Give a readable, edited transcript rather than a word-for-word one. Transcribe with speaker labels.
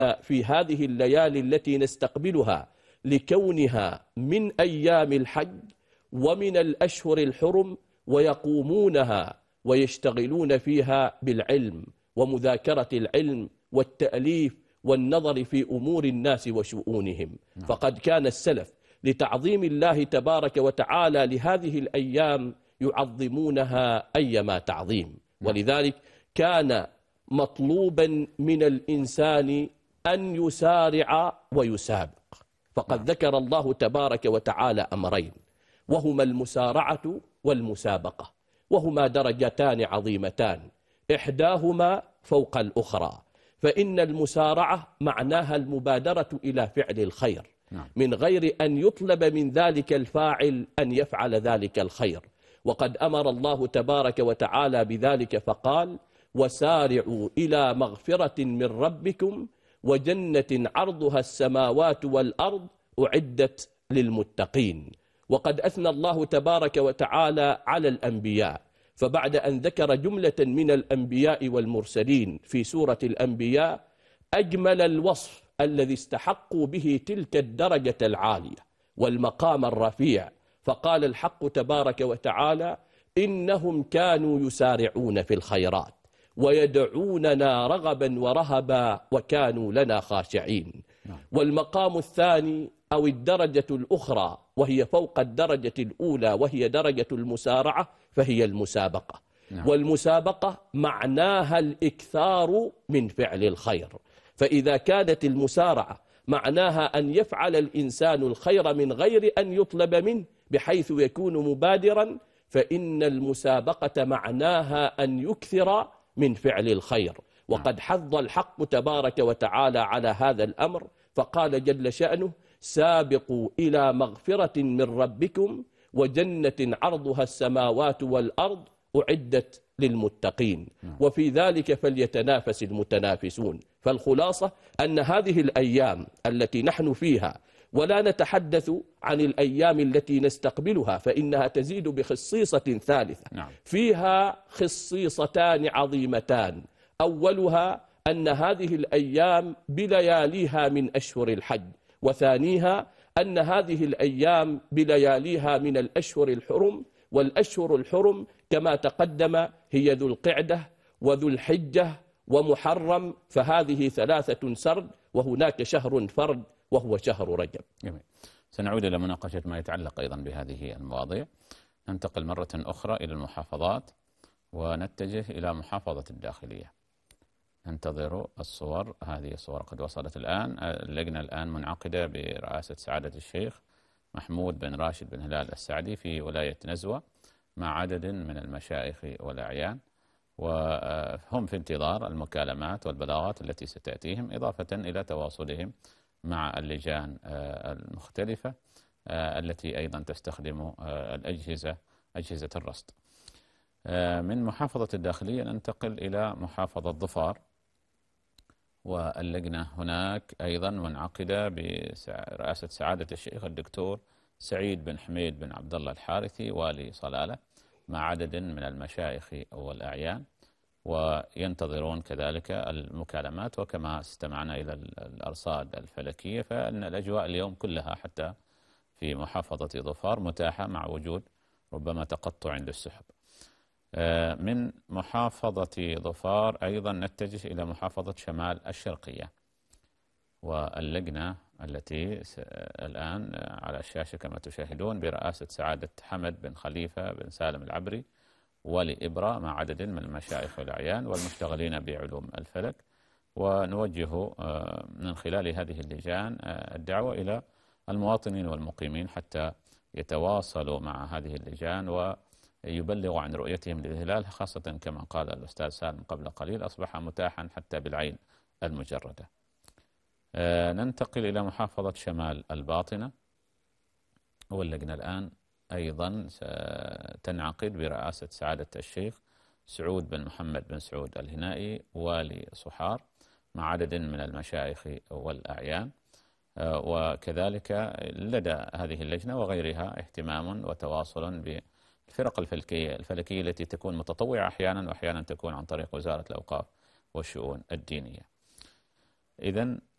Speaker 1: في هذه الليالي التي نستقبلها لكونها من أيام الحج ومن الأشهر الحرم، ويقومونها ويشتغلون فيها بالعلم ومذاكرة العلم والتأليف والنظر في أمور الناس وشؤونهم. فقد كان السلف لتعظيم الله تبارك وتعالى لهذه الأيام يعظمونها أيما تعظيم، ولذلك كان مطلوبا من الإنسان أن يسارع ويسابق. فقد ذكر الله تبارك وتعالى أمرين، وهما المسارعة والمسابقة، وهما درجتان عظيمتان إحداهما فوق الأخرى. فإن المسارعة معناها المبادرة إلى فعل الخير من غير أن يطلب من ذلك الفاعل أن يفعل ذلك الخير، وقد أمر الله تبارك وتعالى بذلك فقال: وسارعوا إلى مغفرة من ربكم وجنة عرضها السماوات والأرض أعدت للمتقين. وقد أثنى الله تبارك وتعالى على الأنبياء، فبعد أن ذكر جملة من الأنبياء والمرسلين في سورة الأنبياء أجمل الوصف الذي استحقوا به تلك الدرجة العالية والمقام الرفيع، فقال الحق تبارك وتعالى: إنهم كانوا يسارعون في الخيرات ويدعوننا رغبا ورهبا وكانوا لنا خاشعين. والمقام الثاني أو الدرجة الأخرى وهي فوق الدرجة الأولى وهي درجة المسارعة فهي المسابقة. والمسابقة معناها الإكثار من فعل الخير. فإذا كانت المسارعة معناها أن يفعل الإنسان الخير من غير أن يطلب منه بحيث يكون مبادرا، فإن المسابقة معناها أن يكثر من فعل الخير. وقد حض الحق تبارك وتعالى على هذا الأمر فقال جل شأنه: سابقوا إلى مغفرة من ربكم وجنة عرضها السماوات والأرض أعدت للمتقين. وفي ذلك فليتنافس المتنافسون. فالخلاصة أن هذه الأيام التي نحن فيها، ولا نتحدث عن الأيام التي نستقبلها فإنها تزيد بخصيصة ثالثة فيها خصيصتان عظيمتان. أولها أن هذه الأيام بلياليها من أشهر الحج، وثانيها أن هذه الأيام بلياليها من الأشهر الحرم. والأشهر الحرم كما تقدم هي ذو القعدة وذو الحجة ومحرم، فهذه ثلاثة سرد، وهناك شهر فرد وهو شهر رجب.
Speaker 2: جميل. سنعود إلى مناقشة ما يتعلق أيضا بهذه المواضيع. ننتقل مرة أخرى إلى المحافظات ونتجه إلى محافظة الداخلية. ننتظر الصور، هذه الصور قد وصلت الآن. اللجنة الآن منعقدة برئاسة سعادة الشيخ محمود بن راشد بن هلال السعدي في ولاية نزوة مع عدد من المشايخ والأعيان، وهم في انتظار المكالمات والبلاغات التي ستأتيهم، إضافة إلى تواصلهم مع اللجان المختلفة التي أيضا تستخدم أجهزة الرصد. من محافظة الداخلية ننتقل إلى محافظة ظفار، واللجنة هناك أيضا منعقدة برئاسة سعادة الشيخ الدكتور سعيد بن حميد بن عبد الله الحارثي والي صلالة مع عدد من المشايخ والأعيان، وينتظرون كذلك المكالمات. وكما استمعنا إلى الأرصاد الفلكية فإن الأجواء اليوم كلها حتى في محافظة ظفار متاحة مع وجود ربما تقطع عند السحب. من محافظة ظفار أيضا نتجه إلى محافظة شمال الشرقية، واللجنة التي الآن على الشاشة كما تشاهدون برئاسة سعادة حمد بن خليفة بن سالم العبري ولي إبرة مع عدد من المشايخ والأعيان والمشتغلين بعلوم الفلك. ونوجه من خلال هذه اللجان الدعوة إلى المواطنين والمقيمين حتى يتواصلوا مع هذه اللجان ويبلغوا عن رؤيتهم للهلال، خاصة كما قال الأستاذ سالم قبل قليل أصبح متاحا حتى بالعين المجردة. ننتقل إلى محافظة شمال الباطنة، واللجنة الآن أيضا تنعقد برئاسة سعادة الشيخ سعود بن محمد بن سعود الهنائي والي صحار مع عدد من المشايخ والأعيان. وكذلك لدى هذه اللجنة وغيرها اهتمام وتواصل بالفرق الفلكية التي تكون متطوعة أحيانا وأحيانا تكون عن طريق وزارة الأوقاف والشؤون الدينية. إذن